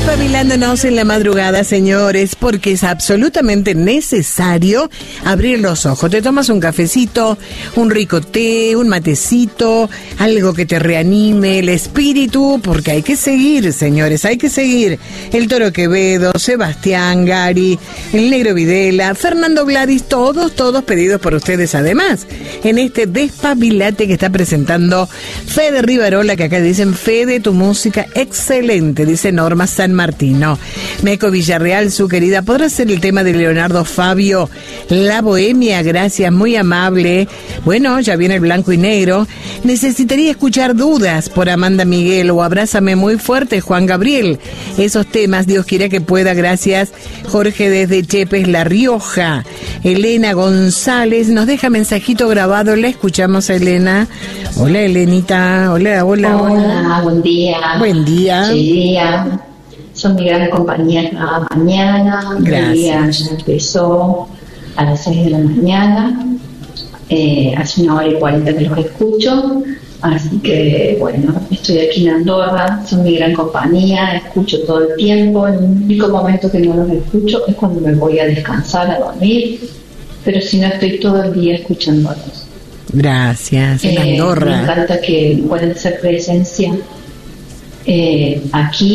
Despabilándonos en la madrugada, señores, porque es absolutamente necesario abrir los ojos. Te tomas un cafecito, un rico té, un matecito, algo que te reanime el espíritu, porque hay que seguir, señores, hay que seguir. El Toro Quevedo, Sebastián Gari, el Negro Videla, Fernando Gladys, todos pedidos por ustedes además, en este Despabilate que está presentando Fede Rivarola, que acá dicen: Fede, tu música excelente, dice Norma San Martino. Meco Villarreal, su querida, ¿podrá ser el tema de Leonardo Fabio, La Bohemia? Gracias, muy amable. Bueno, ya viene el blanco y negro. Necesitaría escuchar Dudas por Amanda Miguel o Abrázame muy fuerte, Juan Gabriel. Esos temas, Dios quiera que pueda, gracias. Jorge desde Chepes, La Rioja. Elena González nos deja mensajito grabado, la escuchamos a Elena. Hola, Elenita, hola. Hola, buen día. Buen día. día. Son mi gran compañía cada mañana. Gracias. El día ya empezó a las 6 de la mañana. Hace 1:40 que los escucho. Así que, bueno, estoy aquí en Andorra. Son mi gran compañía. Escucho todo el tiempo. El único momento que no los escucho es cuando me voy a descansar, a dormir. Pero si no, estoy todo el día escuchándolos. Gracias, en Andorra. Me encanta que pueden ser presencia aquí